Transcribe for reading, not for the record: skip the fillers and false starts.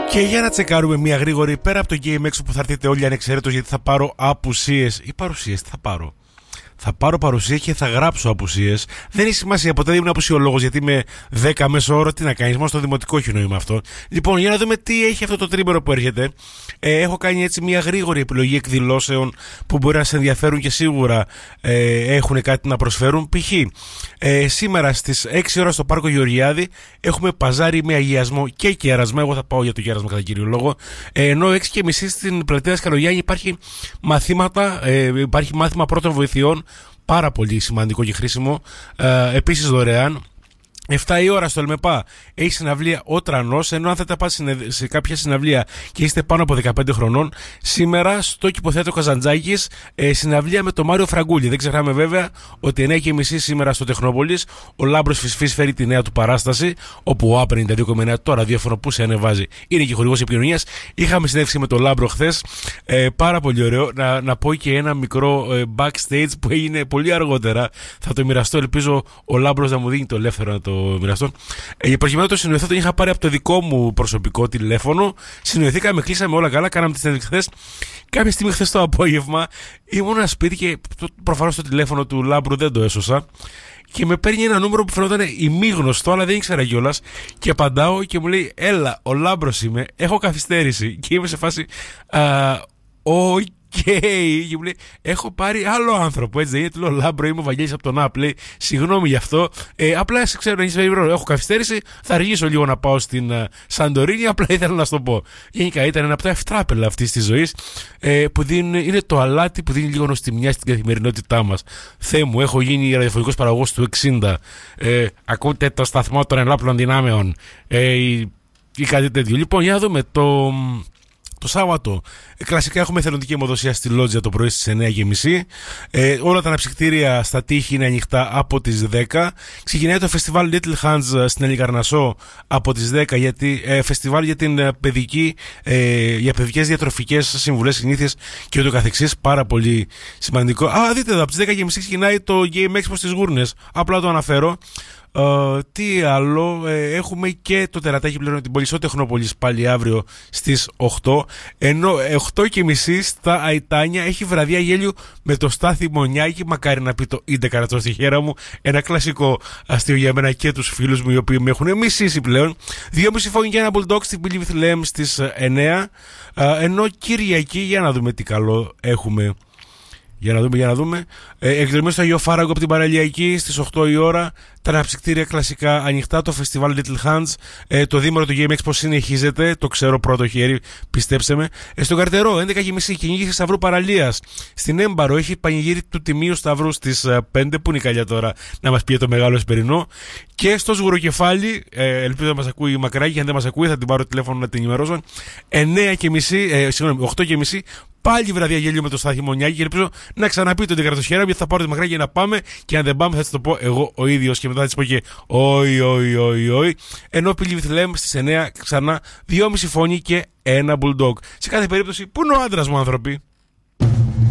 Και για να τσεκάρουμε μια γρήγορη πέρα από το GameX που θα έρθετε όλοι ανεξαιρέτως, γιατί θα πάρω απουσίες ή παρουσίες. Τι θα πάρω? Θα πάρω παρουσία και θα γράψω απουσίες. Δεν έχει σημασία, ποτέ δεν ήμουν απουσιολόγος, γιατί με 10 μέσο όρο τι να κάνεις, μόνο στο δημοτικό έχει νόημα αυτό. Λοιπόν, για να δούμε τι έχει αυτό το τρίμηνο που έρχεται. Έχω κάνει έτσι μια γρήγορη επιλογή εκδηλώσεων που μπορεί να σε ενδιαφέρουν και σίγουρα έχουν κάτι να προσφέρουν. Π.χ. Σήμερα στις 6 ώρα στο Πάρκο Γεωργιάδη έχουμε παζάρι με αγιασμό και κέρασμα. Εγώ θα πάω για το κέρασμα κατά κύριο λόγο. Ενώ 6:30 στην πλατεία Σκαλογιάννη υπάρχει μάθημα πρώτων βοηθειών. Πάρα πολύ σημαντικό και χρήσιμο. Επίσης δωρεάν. 7 η ώρα στο ΕΛΜΕΠΑ έχει συναυλία ο Τρανός, ενώ αν θέλετε να πάτε σε κάποια συναυλία και είστε πάνω από 15 χρονών, σήμερα στο Κηποθέατρο Καζαντζάκης συναυλία με τον Μάριο Φραγκούλη. Δεν ξεχνάμε βέβαια ότι 9:30 σήμερα στο Τεχνόπολης ο Λάμπρος Φυσφής φέρει τη νέα του παράσταση, όπου ο Άπρε 92,9 το ραδιόφωνο που σε ανεβάζει είναι και χορηγός επικοινωνίας. Είχαμε συνέντευξη με τον Λάμπρο χθες, πάρα πολύ ωραίο. Να πω και ένα μικρό backstage που έγινε πολύ αργότερα. Θα το μοιραστώ, ελπίζω ο Λάμπρος να μου δίνει το ελεύθερο να το μοιραστώ. Προκειμένου το συνοηθώ, τον είχα πάρει από το δικό μου προσωπικό τηλέφωνο. Συνοηθήκαμε, κλείσαμε όλα καλά, κάναμε τη συνέντευξη χθες. Κάποια στιγμή χθες το απόγευμα ήμουν ένα σπίτι και προφανώς το τηλέφωνο του Λάμπρου δεν το έσωσα. Και με παίρνει ένα νούμερο που φαινόταν ημίγνωστο, αλλά δεν ήξερα κιόλας. Και απαντάω και μου λέει: Έλα, ο Λάμπρος είμαι, έχω καθυστέρηση. Και είμαι σε φάση. Και μου λέει: Έχω πάρει άλλο άνθρωπο, έτσι δεν είναι? Του λέω: Λάμπρο, είμαι ο Βαγγέλης από τον ΑΠ. Λέει: Συγγνώμη γι' αυτό. Απλά σε ξέρω, έχω καθυστέρηση. Θα αργήσω λίγο να πάω στην Σαντορίνη. Απλά ήθελα να σου το πω. Γενικά ήταν ένα από τα ευτράπελα αυτή τη ζωή που είναι το αλάτι που δίνει λίγο νοστιμιά στην καθημερινότητά μας. Θεέ μου, έχω γίνει ραδιοφωνικός παραγωγός του 60. Ακούτε το σταθμό των ενόπλων δυνάμεων ή κάτι τέτοιο. Λοιπόν, για να δούμε το Σάββατο. Κλασικά έχουμε εθελοντική αιμοδοσία στη Λότζια το πρωί στις 9:30. Όλα τα αναψυκτήρια στα τείχη είναι ανοιχτά από τις 10. Ξεκινάει το φεστιβάλ Little Hands στην Ελικαρνασσό από τις 10, γιατί φεστιβάλ για την για παιδικές διατροφικές συμβουλές, συνήθειες και ούτω καθεξής. Πάρα πολύ σημαντικό. Δείτε εδώ, από τις 10:30 ξεκινάει το Game Expo στις Γούρνες. Απλά το αναφέρω. Τι άλλο, έχουμε και το τερατάκι πλέον την Πολυσσό Τεχνόπολης πάλι αύριο στις 8. Ενώ 8:30 στα Αϊτάνια έχει βραδιά γέλιου με το Στάθη Μονιάκη. Μακάρι να πει το ίντε καρατσό στη χέρα μου. Ένα κλασικό αστείο για μένα και τους φίλους μου, οι οποίοι με έχουν μισήσει πλέον. 2,5 φόνοι και ένα Bulldog στην Believe Lem στις 9. Ενώ Κυριακή, για να δούμε τι καλό έχουμε. Για να δούμε. Εκδρομές στο Αγίο Φάραγκο από την Παραλιακή στις 8 η ώρα. Τα αναψυκτήρια κλασικά ανοιχτά. Το φεστιβάλ Little Hands. Το δήμαρο του Game Expo συνεχίζεται. Το ξέρω πρώτο χέρι, πιστέψτε με. Στον Καρτερό, 11:30 κυνήγηση Σταυρού Παραλίας. Στην Έμπαρο έχει πανηγύρι του Τιμίου Σταυρού στις 5. Που είναι η καλιά τώρα να μας πει το μεγάλο Εσπερινό. Και στο Σγουροκεφάλι, ελπίζω να μας ακούει η Μακράκη. Αν δεν μας ακούει, θα την πάρω τηλέφωνο να την ενημερώσω. 8:30. Πάλι βραδιά γέλιο με το Στάθη Μονιάκη και ελπίζω να ξαναπεί το Ντεκρατοσχέρα, γιατί θα πάρω τη Μακράκη να πάμε και αν δεν πάμε θα της το πω εγώ ο ίδιος και μετά θα της πω και όχι. Ενώ Believe Lem στις 9 ξανά 2,5 φωνή και ένα Bulldog. Σε κάθε περίπτωση, πού είναι ο άντρας μου, άνθρωποι?